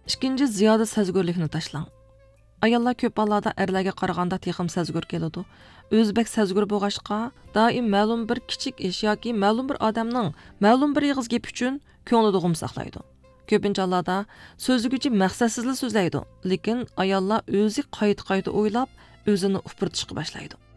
ikkinchi ziyoda sezgurlikni tashlang. Ayollar ko'p hollarda erlarga qaraganda texim sezgur keladi. O'zbek sezgur bo'lg'achqa, doim ma'lum bir kichik ish yoki ma'lum bir odamning ma'lum bir yig'iz gap uchun ko'nglida g'um saqlaydi. Ko'pincha hollarda so'zliguchi maqsadsizli so'zlaydi, lekin ayollar o'zi qayta o'ylab, o'zini upurtishga boshlaydi.